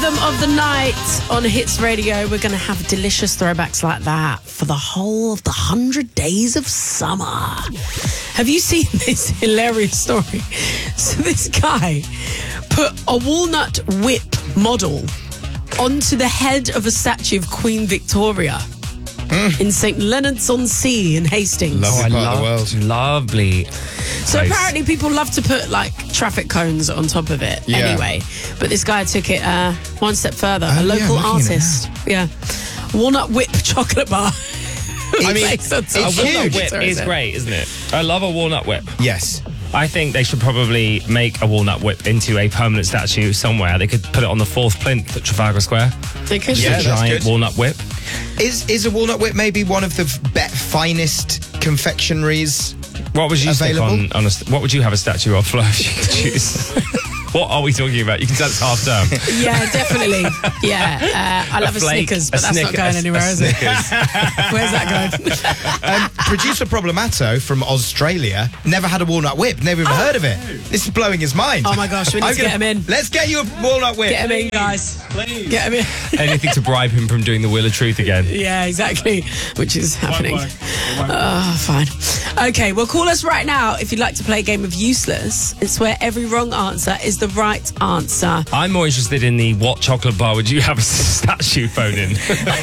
Rhythm of the night on Hits Radio. We're going to have delicious throwbacks like that for the whole of the 100 days of summer. Have you seen this hilarious story? So this guy put a walnut whip model onto the head of a statue of Queen Victoria in St. Leonards-on-Sea in Hastings. Lovely part of the world. Lovely. So apparently people love to put like traffic cones on top of it anyway. But this guy took it one step further. A local artist. Yeah. Walnut whip chocolate bar. I mean, it's a walnut whip is great, isn't it? I love a walnut whip. Yes. I think they should probably make a walnut whip into a permanent statue somewhere. They could put it on the 4th plinth at Trafalgar Square. They could. Yeah, a giant walnut whip. Is a walnut whip maybe one of the finest confectionaries? What would you available? stick on what would you have a statue of, Flo, if you could choose? What are we talking about? You can tell it's half term. Yeah, definitely. Yeah. I love a Snickers, but that's not going anywhere, is it? Where's that going? Producer Problemato from Australia never had a walnut whip, never even heard of it. This is blowing his mind. Oh my gosh, we need to get him in. Let's get you a walnut whip. Get him in, guys. Please. Get him in. Anything to bribe him from doing the Wheel of Truth again. Yeah, exactly. Which is happening. Fine. Okay, well, call us right now if you'd like to play a game of Useless. It's where every wrong answer is the right answer. I'm more interested in the what chocolate bar would you have a statue phone in? We'll do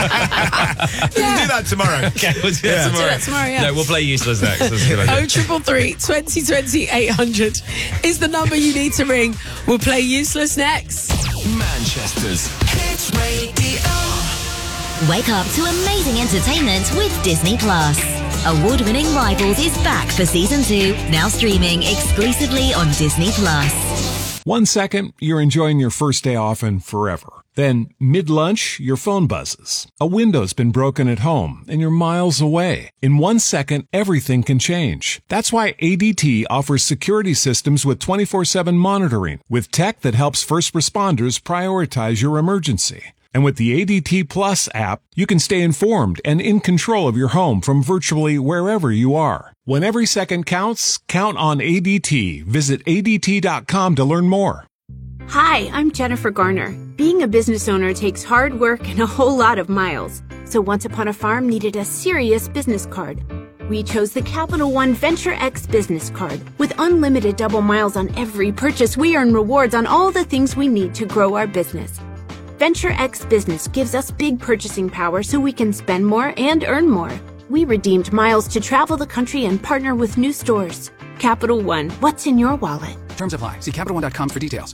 that tomorrow. Okay, we'll do that tomorrow. Do that tomorrow, yeah. No, we'll play Useless next. That's a good idea. 0333 2020 800 is the number you need to ring. We'll play Useless next. Manchester's Hits Radio. Wake up to amazing entertainment with Disney Plus. Award-winning Rivals is back for Season 2, now streaming exclusively on Disney Plus. 1 second, you're enjoying your first day off and forever. Then, mid-lunch, your phone buzzes. A window's been broken at home, and you're miles away. In 1 second, everything can change. That's why ADT offers security systems with 24/7 monitoring, with tech that helps first responders prioritize your emergency. And with the ADT Plus app, you can stay informed and in control of your home from virtually wherever you are. When every second counts, count on ADT. Visit ADT.com to learn more. Hi, I'm Jennifer Garner. Being a business owner takes hard work and a whole lot of miles. So Once Upon a Farm needed a serious business card. We chose the Capital One Venture X business card. With unlimited double miles on every purchase, we earn rewards on all the things we need to grow our business. Venture X Business gives us big purchasing power so we can spend more and earn more. We redeemed miles to travel the country and partner with new stores. Capital One, what's in your wallet? Terms apply. See CapitalOne.com for details.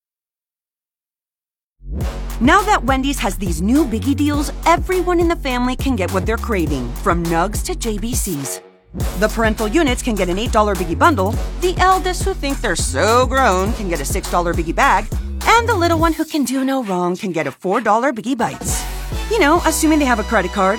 Now that Wendy's has these new biggie deals, everyone in the family can get what they're craving, from nugs to JBCs. The parental units can get an $8 biggie bundle, the eldest who think they're so grown can get a $6 biggie bag, and the little one who can do no wrong can get a $4 Biggie Bites. You know, assuming they have a credit card.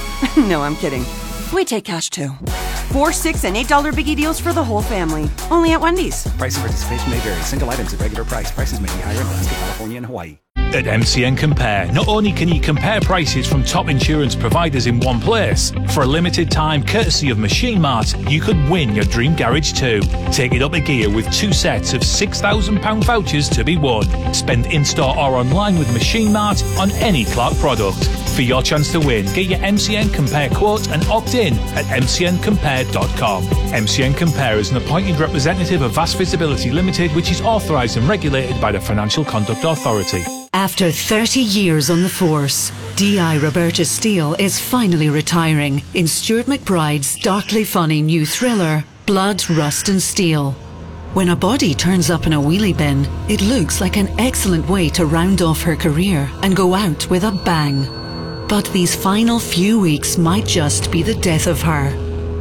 No, I'm kidding. We take cash too. 4, $6, and $8 Biggie deals for the whole family. Only at Wendy's. Price and participation may vary. Single items at regular price. Prices may be higher in Alaska, California, and Hawaii. At MCN Compare, not only can you compare prices from top insurance providers in one place, for a limited time, courtesy of Machine Mart, you could win your dream garage too. Take it up a gear with 2 sets of £6,000 vouchers to be won. Spend in-store or online with Machine Mart on any Clark product. For your chance to win, get your MCN Compare quote and opt in at mcncompare.com. MCN Compare is an appointed representative of Vast Visibility Limited, which is authorised and regulated by the Financial Conduct Authority. After 30 years on the force, D.I. Roberta Steele is finally retiring in Stuart McBride's darkly funny new thriller, Blood, Rust and Steel. When a body turns up in a wheelie bin, it looks like an excellent way to round off her career and go out with a bang. But these final few weeks might just be the death of her.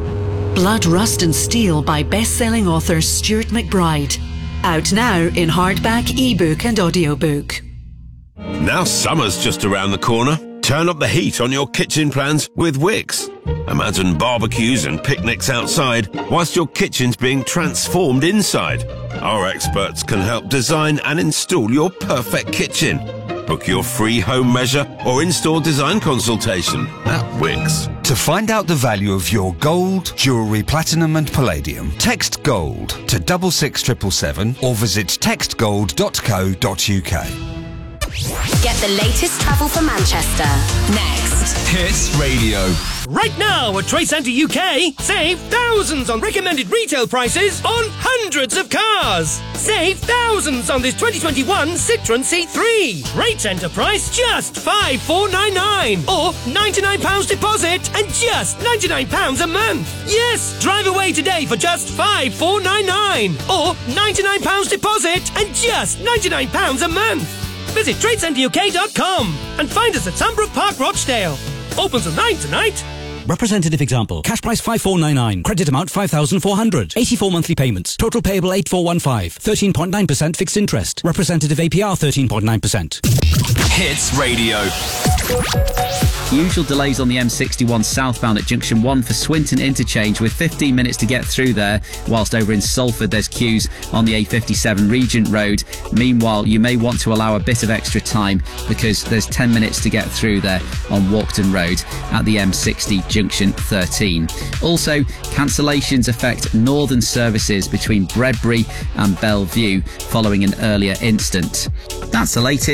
Blood, Rust and Steel by best-selling author Stuart McBride. Out now in hardback, ebook and audiobook. Now summer's just around the corner. Turn up the heat on your kitchen plans with Wix. Imagine barbecues and picnics outside whilst your kitchen's being transformed inside. Our experts can help design and install your perfect kitchen. Book your free home measure or in-store design consultation at Wix. To find out the value of your gold, jewellery, platinum and palladium, text GOLD to 66777 or visit textgold.co.uk. Get the latest travel for Manchester. Next. Hits Radio. Right now at Trade Centre UK, save thousands on recommended retail prices on hundreds of cars. Save thousands on this 2021 Citroën C3. Trade Centre price just £5,499 or £99 deposit and just £99 a month. Yes, drive away today for just £5,499 or £99 deposit and just £99 a month. Visit TradeCentreUK.com and find us at Sandbrook Park, Rochdale. Open till 9 tonight. Representative example. Cash price 5499. Credit amount 5,400. 84 monthly payments. Total payable 8415. 13.9% fixed interest. Representative APR 13.9%. Hits Radio. Usual delays on the M61 southbound at Junction 1 for Swinton interchange with 15 minutes to get through there, whilst over in Salford there's queues on the A57 Regent Road. Meanwhile, you may want to allow a bit of extra time because there's 10 minutes to get through there on Walkden Road at the M60 Junction 13. Also, cancellations affect northern services between Bredbury and Bellevue following an earlier incident. That's the latest.